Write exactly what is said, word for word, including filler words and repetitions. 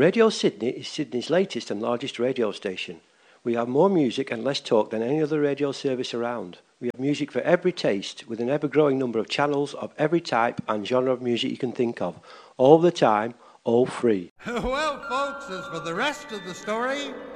Radio Sydney is Sydney's latest and largest radio station. We have more music and less talk than any other radio service around. We have music for every taste, with an ever-growing number of channels of every type and genre of music you can think of. All the time, all free. Well, folks, as for the rest of the story,